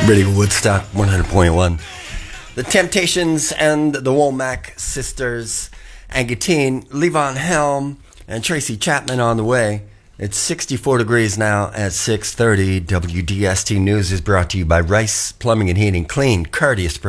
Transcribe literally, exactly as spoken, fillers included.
Radio Woodstock one hundred point one. The Temptations and the Womack Sisters, Angatine, Levon Helm, and Tracy Chapman on the way. It's sixty-four degrees now at six thirty. W D S T News is brought to you by Rice Plumbing and Heating. Clean, courteous